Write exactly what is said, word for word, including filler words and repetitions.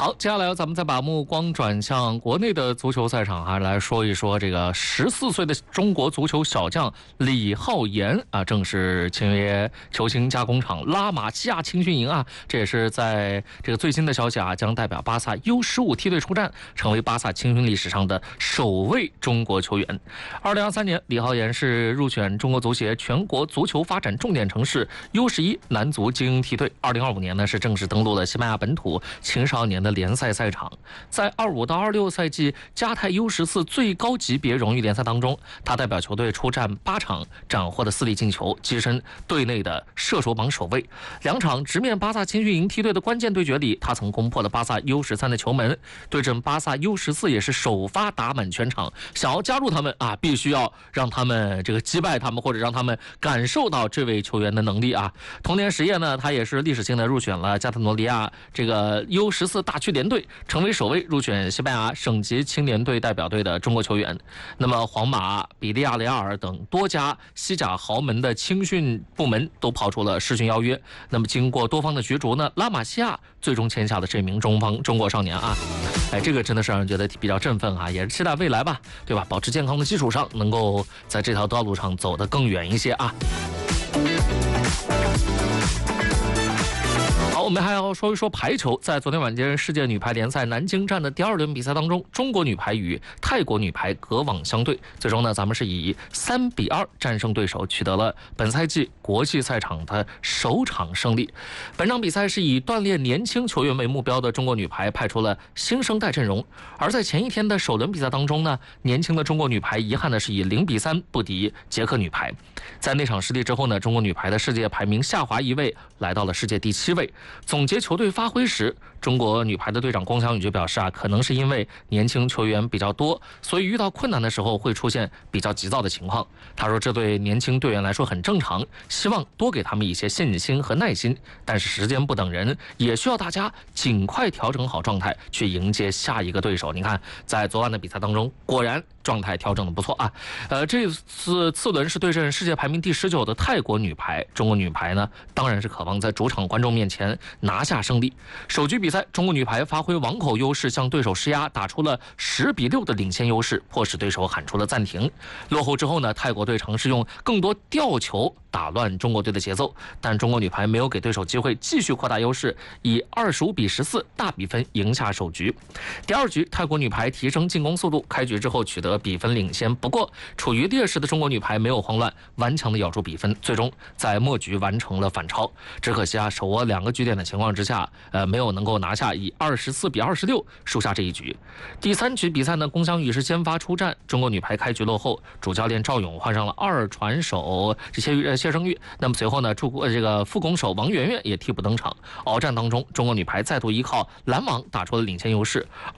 好，接下来咱们再把目光转向国内的足球赛场，还来说一说这个十四岁的中国足球小将李浩言啊，正式签约球星加工厂拉玛西亚青训营啊，这也是在这个最新的消息啊，将代表巴萨 U 十五 梯队出战，成为巴萨青训历史上的首位中国球员。二零二三年，李浩言是入选中国足协全国足球发展重点城市 U 十一 男足精英梯队。二零二五年呢，是正式登陆了西班牙本土青少年的联赛赛场。在二五到二六赛季加泰 U 十四 最高级别荣誉联赛当中，他代表球队出战八场，斩获了四粒进球，跻身队内的射手榜首位。两场直面巴萨青训营梯队的关键对决里，他曾攻破了巴萨 U 十三 的球门，对阵巴萨 U 十四 也是首发打满全场。想要加入他们啊，必须要让他们这个击败他们，或者让他们感受到这位球员的能力啊。同年十月呢，他也是历史性的入选了加泰罗尼亚这个 U 十四 大区联队，成为首位入选西班牙省级青年队代表队的中国球员。那么皇马、比利亚雷亚尔等多家西甲豪门的青训部门都抛出了试训邀约。那么经过多方的角逐呢，拉玛西亚最终签下了这名中方中国少年啊，哎，这个真的是让人觉得比较振奋啊，也是期待未来吧，对吧？保持健康的基础上，能够在这条道路上走得更远一些啊。好，我们还要说一说排球。在昨天晚间世界女排联赛南京站的第二轮比赛当中，中国女排与泰国女排隔网相对，最终呢，咱们是以三比二战胜对手，取得了本赛季国际赛场的首场胜利。本场比赛是以锻炼年轻球员为目标的中国女排派出了新生代阵容，而在前一天的首轮比赛当中呢，年轻的中国女排遗憾的是以零比三不敌捷克女排。在那场失利之后呢，中国女排的世界排名下滑一位，来到了世界第七位。总结球队发挥时，中国女排的队长龚翔宇就表示啊，可能是因为年轻球员比较多，所以遇到困难的时候会出现比较急躁的情况。他说这对年轻队员来说很正常，希望多给他们一些信心和耐心，但是时间不等人，也需要大家尽快调整好状态，去迎接下一个对手。你看，在昨晚的比赛当中，果然状态调整的不错啊。呃，这次次轮是对阵世界排名第十九的泰国女排，中国女排呢，当然是渴望在主场观众面前拿下胜利。首局比赛，中国女排发挥网口优势，向对手施压，打出了十比六的领先优势，迫使对手喊出了暂停。落后之后呢，泰国队尝试用更多吊球打乱中国队的节奏，但中国女排没有给对手机会，继续扩大优势，以二十五比十四大比分赢下首局。第二局，泰国女排提升进攻速度，开局之后取得比分领先，不过处于劣势的中国女排没有慌乱，顽强的咬住比分，最终在末局完成了反超。只可惜啊，手握两个局点的情况之下，呃，没有能够拿下，以二十四比二十六输下这一局。第三局比赛呢，龚翔宇是先发出战，中国女排开局落后，主教练赵勇换上了二传手谢谢生玉，那么随后呢，助这个副攻手王媛媛也替补登场。鏖战当中，中国女排再度依靠拦网打出了领先优势。